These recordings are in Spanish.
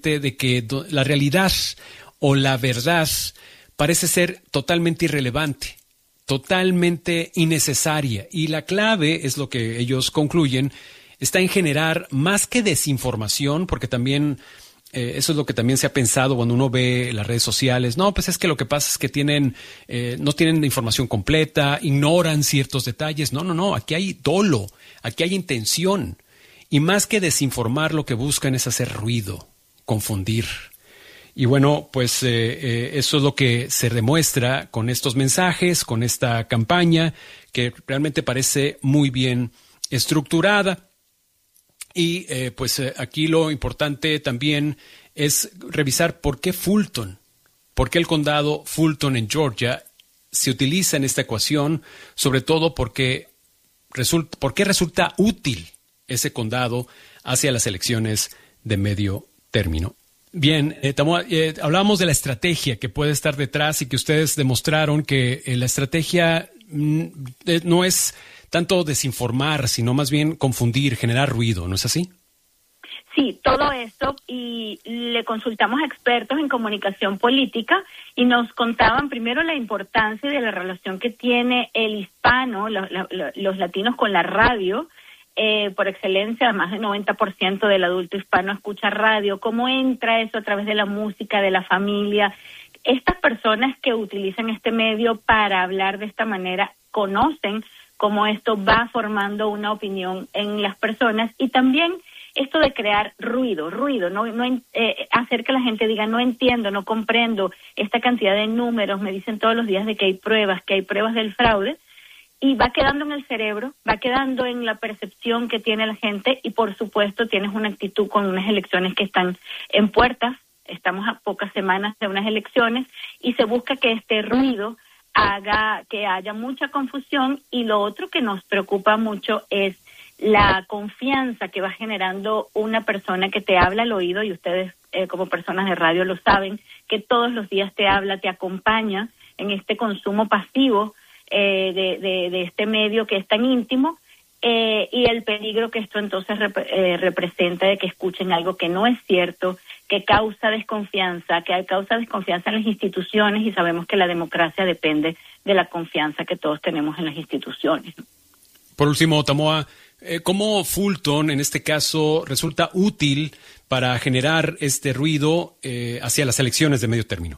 precisamente de que la realidad o la verdad parece ser totalmente irrelevante, totalmente innecesaria. Y la clave, es lo que ellos concluyen, está en generar más que desinformación, porque también eso es lo que también se ha pensado cuando uno ve las redes sociales. No, pues es que lo que pasa es que no tienen la información completa, ignoran ciertos detalles. No, aquí hay dolo, aquí hay intención. Y más que desinformar, lo que buscan es hacer ruido, confundir. Y bueno, pues eso es lo que se demuestra con estos mensajes, con esta campaña, que realmente parece muy bien estructurada. Y aquí lo importante también es revisar por qué Fulton, por qué el condado Fulton en Georgia se utiliza en esta ecuación, sobre todo por qué resulta útil ese condado hacia las elecciones de medio término. Bien, Tamoa, hablábamos de la estrategia que puede estar detrás y que ustedes demostraron que la estrategia no es tanto desinformar, sino más bien confundir, generar ruido, ¿no es así? Sí, todo esto, y le consultamos a expertos en comunicación política y nos contaban primero la importancia de la relación que tiene el hispano, los latinos con la radio. Por excelencia, más del 90% del adulto hispano escucha radio. ¿Cómo entra eso a través de la música, de la familia? Estas personas que utilizan este medio para hablar de esta manera conocen cómo esto va formando una opinión en las personas, y también esto de crear ruido, hacer que la gente diga no entiendo, no comprendo esta cantidad de números, me dicen todos los días de que hay pruebas del fraude, y va quedando en el cerebro, va quedando en la percepción que tiene la gente, y por supuesto tienes una actitud con unas elecciones que están en puertas, estamos a pocas semanas de unas elecciones, y se busca que este ruido haga que haya mucha confusión. Y lo otro que nos preocupa mucho es la confianza que va generando una persona que te habla al oído, y ustedes como personas de radio lo saben, que todos los días te habla, te acompaña en este consumo pasivo de este medio que es tan íntimo, y el peligro que esto entonces representa de que escuchen algo que no es cierto, que causa desconfianza en las instituciones, y sabemos que la democracia depende de la confianza que todos tenemos en las instituciones. Por último, Tamoa, ¿cómo Fulton en este caso resulta útil para generar este ruido hacia las elecciones de medio término?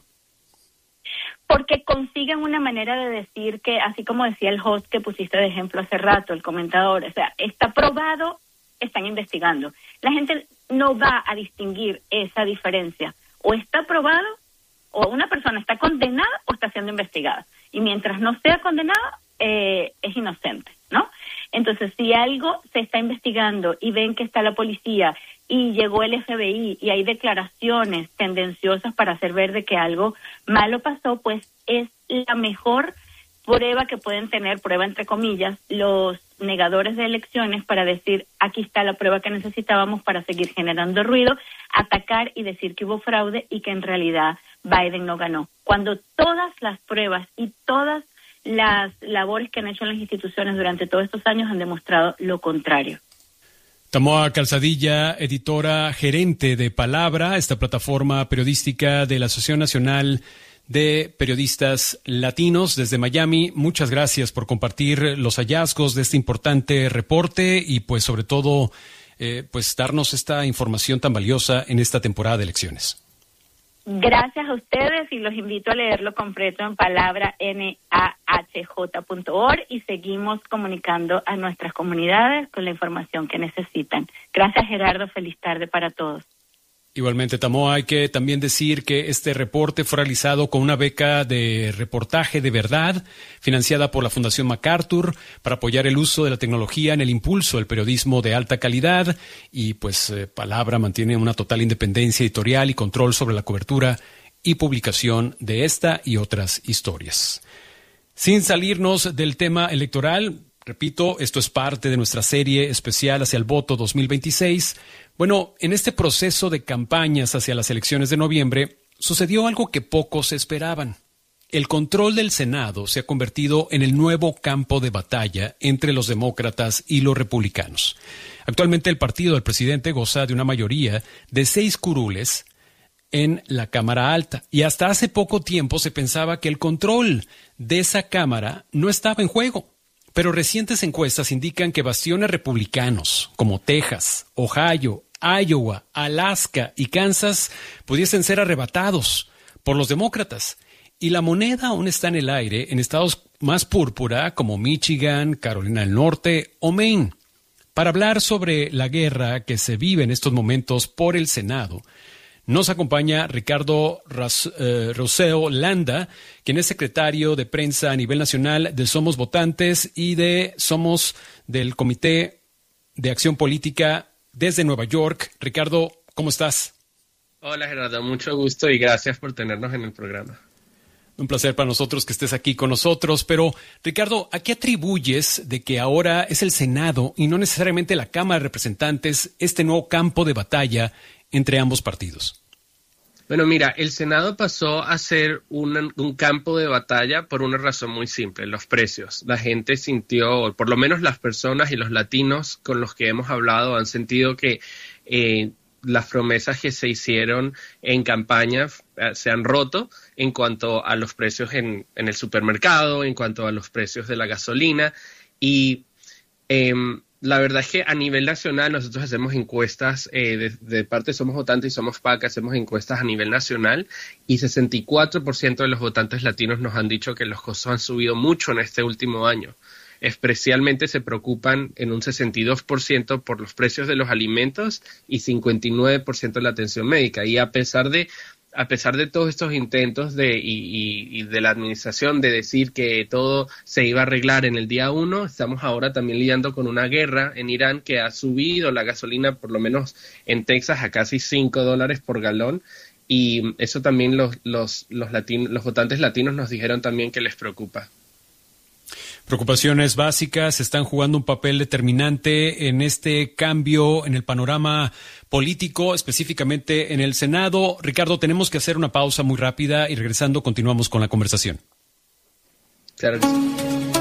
Porque consiguen una manera de decir que, así como decía el host que pusiste de ejemplo hace rato, el comentador, o sea, está probado, están investigando. La gente no va a distinguir esa diferencia. O está probado, o una persona está condenada o está siendo investigada. Y mientras no sea condenada, es inocente, ¿no? Entonces, si algo se está investigando y ven que está la policía y llegó el FBI y hay declaraciones tendenciosas para hacer ver de que algo malo pasó, pues es la mejor prueba que pueden tener, prueba entre comillas, los negadores de elecciones, para decir, aquí está la prueba que necesitábamos para seguir generando ruido, atacar y decir que hubo fraude y que en realidad Biden no ganó. Cuando todas las pruebas y todas las labores que han hecho en las instituciones durante todos estos años han demostrado lo contrario. Tamoa Calzadilla, editora gerente de Palabra, esta plataforma periodística de la Asociación Nacional de Periodistas Latinos desde Miami. Muchas gracias por compartir los hallazgos de este importante reporte y pues sobre todo pues darnos esta información tan valiosa en esta temporada de elecciones. Gracias a ustedes, y los invito a leerlo completo en Palabra NAHJ.org, y seguimos comunicando a nuestras comunidades con la información que necesitan. Gracias, Gerardo. Feliz tarde para todos. Igualmente, Tamoa, hay que también decir que este reporte fue realizado con una beca de reportaje de verdad financiada por la Fundación MacArthur para apoyar el uso de la tecnología en el impulso del periodismo de alta calidad, y pues Palabra mantiene una total independencia editorial y control sobre la cobertura y publicación de esta y otras historias. Sin salirnos del tema electoral, repito, esto es parte de nuestra serie especial hacia el voto 2026. Bueno, en este proceso de campañas hacia las elecciones de noviembre, sucedió algo que pocos esperaban. El control del Senado se ha convertido en el nuevo campo de batalla entre los demócratas y los republicanos. Actualmente el partido del presidente goza de una mayoría de 6 curules en la Cámara Alta. Y hasta hace poco tiempo se pensaba que el control de esa Cámara no estaba en juego. Pero recientes encuestas indican que bastiones republicanos como Texas, Ohio, Iowa, Alaska y Kansas pudiesen ser arrebatados por los demócratas. Y la moneda aún está en el aire en estados más púrpura como Michigan, Carolina del Norte o Maine. Para hablar sobre la guerra que se vive en estos momentos por el Senado, nos acompaña Ricardo Rosell Landa, quien es secretario de prensa a nivel nacional de Somos Votantes y Somos del Comité de Acción Política desde Nueva York. Ricardo, ¿cómo estás? Hola Gerardo, mucho gusto y gracias por tenernos en el programa. Un placer para nosotros que estés aquí con nosotros, pero Ricardo, ¿a qué atribuyes de que ahora es el Senado y no necesariamente la Cámara de Representantes este nuevo campo de batalla entre ambos partidos? Bueno, mira, el Senado pasó a ser un campo de batalla por una razón muy simple, los precios. La gente sintió, o por lo menos las personas y los latinos con los que hemos hablado han sentido que las promesas que se hicieron en campaña se han roto en cuanto a los precios en el supermercado, en cuanto a los precios de la gasolina y la verdad es que a nivel nacional nosotros hacemos encuestas de parte de Somos Votantes y Somos PAC, hacemos encuestas a nivel nacional y 64% de los votantes latinos nos han dicho que los costos han subido mucho en este último año. Especialmente se preocupan en un 62% por los precios de los alimentos y 59% de la atención médica. Y a pesar de todos estos intentos y de la administración de decir que todo se iba a arreglar en el día 1, estamos ahora también lidiando con una guerra en Irán que ha subido la gasolina, por lo menos en Texas, a casi $5 por galón. Y eso también los votantes latinos nos dijeron también que les preocupa. Preocupaciones básicas están jugando un papel determinante en este cambio en el panorama político, específicamente en el Senado. Ricardo, tenemos que hacer una pausa muy rápida y regresando continuamos con la conversación. Claro que sí.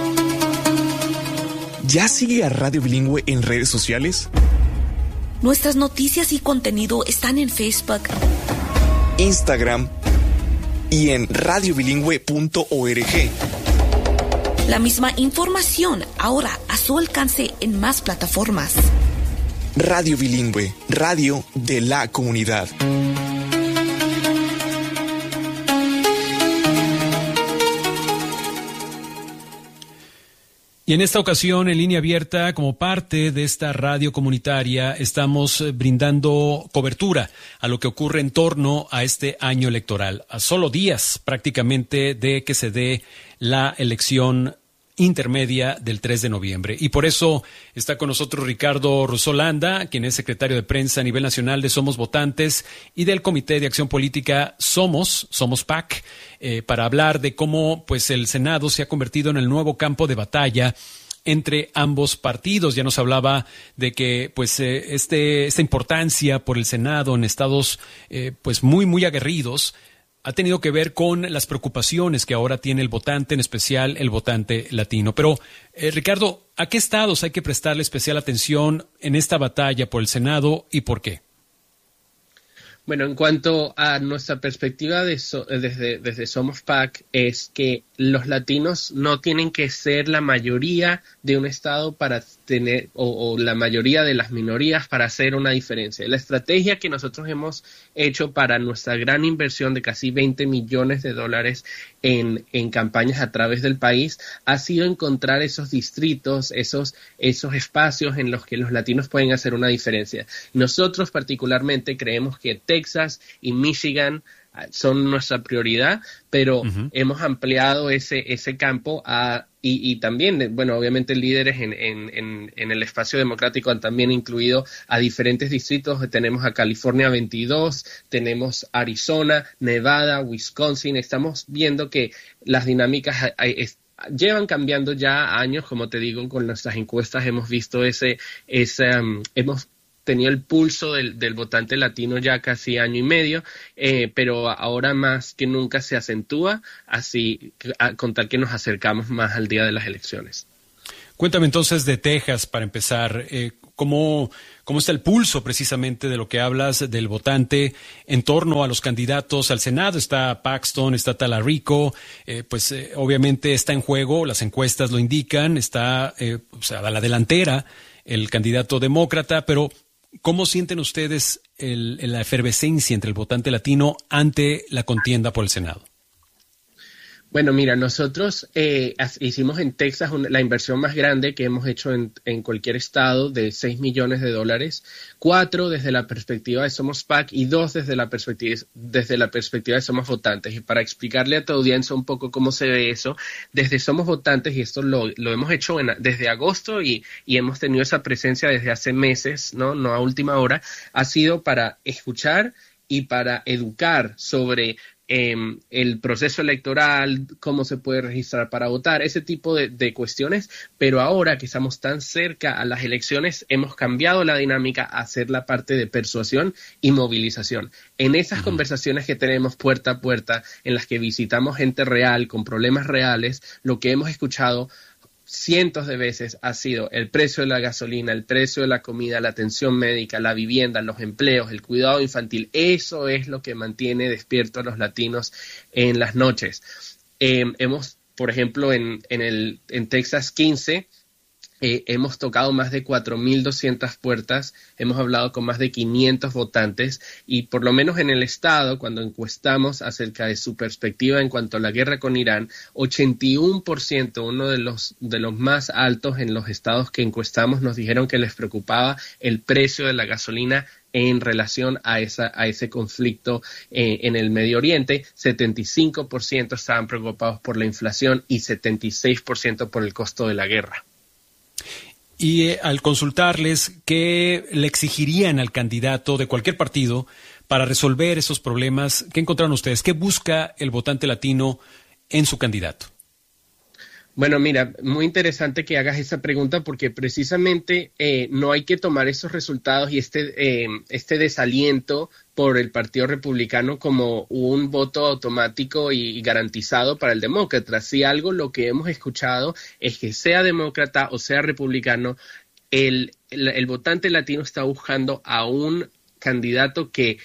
¿Ya sigue a Radio Bilingüe en redes sociales? Nuestras noticias y contenido están en Facebook, Instagram y en radiobilingüe.org. La misma información ahora a su alcance en más plataformas. Radio Bilingüe, radio de la comunidad. Y en esta ocasión, en línea abierta, como parte de esta radio comunitaria, estamos brindando cobertura a lo que ocurre en torno a este año electoral, a solo días prácticamente de que se dé la elección intermedia del 3 de noviembre. Y por eso está con nosotros Ricardo Rosell Landa, quien es secretario de prensa a nivel nacional de Somos Votantes y del Comité de Acción Política Somos PAC, para hablar de cómo pues el Senado se ha convertido en el nuevo campo de batalla entre ambos partidos. Ya nos hablaba de que pues esta importancia por el Senado en estados pues muy aguerridos ha tenido que ver con las preocupaciones que ahora tiene el votante, en especial el votante latino. Pero, Ricardo, ¿a qué estados hay que prestarle especial atención en esta batalla por el Senado y por qué? Bueno, en cuanto a nuestra perspectiva desde Somos PAC, es que los latinos no tienen que ser la mayoría de un estado para tener, o la mayoría de las minorías para hacer una diferencia. La estrategia que nosotros hemos hecho para nuestra gran inversión de casi $20 millones en campañas a través del país ha sido encontrar esos distritos, esos espacios en los que los latinos pueden hacer una diferencia. Nosotros particularmente creemos que Texas y Michigan son nuestra prioridad, pero hemos ampliado ese campo y también, bueno, obviamente líderes en el espacio democrático han también incluido a diferentes distritos. Tenemos a California 22, tenemos Arizona, Nevada, Wisconsin. Estamos viendo que las dinámicas llevan cambiando ya años, como te digo, con nuestras encuestas hemos visto hemos tenido el pulso del votante latino ya casi año y medio, pero ahora más que nunca se acentúa, así con tal que nos acercamos más al día de las elecciones. Cuéntame entonces de Texas para empezar. ¿Cómo está el pulso precisamente de lo que hablas del votante en torno a los candidatos al Senado? Está Paxton, está Talarico, obviamente está en juego, las encuestas lo indican, está a la delantera el candidato demócrata, pero ¿cómo sienten ustedes la efervescencia entre el votante latino ante la contienda por el Senado? Bueno, mira, nosotros hicimos en Texas la inversión más grande que hemos hecho en cualquier estado de $6 millones, 4 desde la perspectiva de Somos PAC y 2 desde la perspectiva de Somos Votantes. Y para explicarle a tu audiencia un poco cómo se ve eso, desde Somos Votantes, y esto lo hemos hecho desde agosto y hemos tenido esa presencia desde hace meses, no a última hora, ha sido para escuchar y para educar sobre el proceso electoral, cómo se puede registrar para votar, ese tipo de cuestiones, pero ahora que estamos tan cerca a las elecciones, hemos cambiado la dinámica a hacer la parte de persuasión y movilización. En esas conversaciones que tenemos puerta a puerta, en las que visitamos gente real, con problemas reales, lo que hemos escuchado cientos de veces ha sido el precio de la gasolina, el precio de la comida, la atención médica, la vivienda, los empleos, el cuidado infantil. Eso es lo que mantiene despiertos a los latinos en las noches. Hemos, por ejemplo, en Texas 15, hemos tocado más de 4.200 puertas, hemos hablado con más de 500 votantes y por lo menos en el estado, cuando encuestamos acerca de su perspectiva en cuanto a la guerra con Irán, 81%, uno de los más altos en los estados que encuestamos, nos dijeron que les preocupaba el precio de la gasolina en relación a ese conflicto en el Medio Oriente. 75% estaban preocupados por la inflación y 76% por el costo de la guerra. Y al consultarles, ¿qué le exigirían al candidato de cualquier partido para resolver esos problemas? ¿Qué encontraron ustedes? ¿Qué busca el votante latino en su candidato? Bueno, mira, muy interesante que hagas esa pregunta porque precisamente no hay que tomar esos resultados y este desaliento por el Partido Republicano como un voto automático y garantizado para el demócrata. Si algo lo que hemos escuchado es que sea demócrata o sea republicano, el votante latino está buscando a un candidato que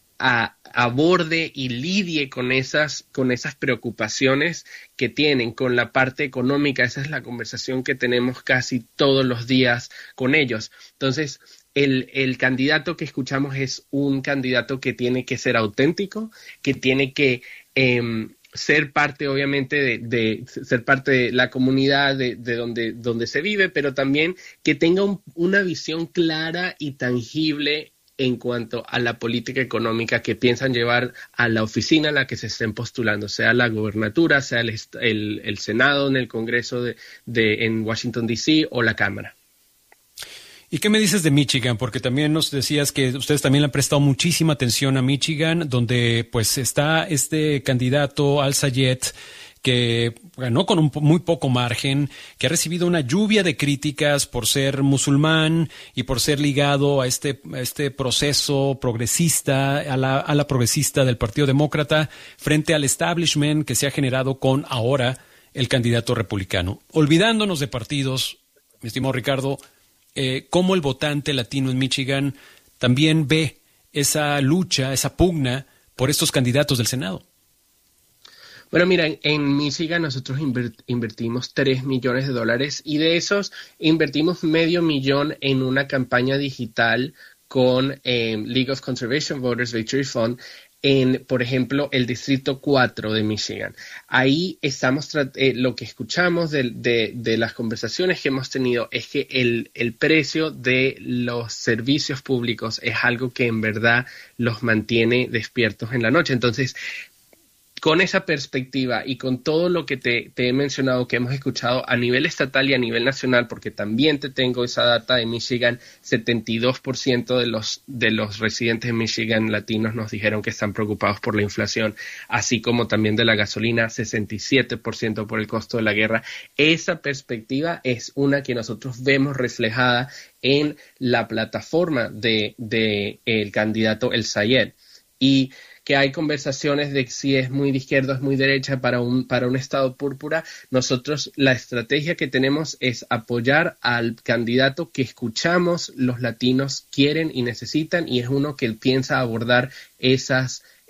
aborde y lidie con esas preocupaciones que tienen con la parte económica. Esa es la conversación que tenemos casi todos los días con ellos. Entonces, el candidato que escuchamos es un candidato que tiene que ser auténtico, que tiene que ser parte, obviamente, de ser parte de la comunidad de donde se vive, pero también que tenga una visión clara y tangible en cuanto a la política económica que piensan llevar a la oficina a la que se estén postulando, sea la gobernatura, sea el Senado en el Congreso en Washington, D.C. o la Cámara. ¿Y qué me dices de Michigan? Porque también nos decías que ustedes también le han prestado muchísima atención a Michigan, donde pues está este candidato Al-Sayed, que ganó con muy poco margen, que ha recibido una lluvia de críticas por ser musulmán y por ser ligado a este proceso progresista, a la progresista del Partido Demócrata, frente al establishment que se ha generado con ahora el candidato republicano. Olvidándonos de partidos, mi estimado Ricardo, ¿cómo el votante latino en Michigan también ve esa lucha, esa pugna por estos candidatos del Senado? Bueno, mira, en Michigan nosotros invertimos $3 millones y de esos invertimos $500,000 en una campaña digital con League of Conservation Voters Victory Fund en, por ejemplo, el Distrito 4 de Michigan. Ahí estamos lo que escuchamos de las conversaciones que hemos tenido es que el precio de los servicios públicos es algo que en verdad los mantiene despiertos en la noche. Entonces, con esa perspectiva y con todo lo que te he mencionado que hemos escuchado a nivel estatal y a nivel nacional, porque también te tengo esa data de Michigan, 72% de los residentes de Michigan latinos nos dijeron que están preocupados por la inflación, así como también de la gasolina, 67% por el costo de la guerra. Esa perspectiva es una que nosotros vemos reflejada en la plataforma de el candidato Al-Sayed. Y que hay conversaciones de si es muy de izquierda o es muy derecha para un estado púrpura. Nosotros la estrategia que tenemos es apoyar al candidato que escuchamos los latinos quieren y necesitan, y es uno que piensa abordar esas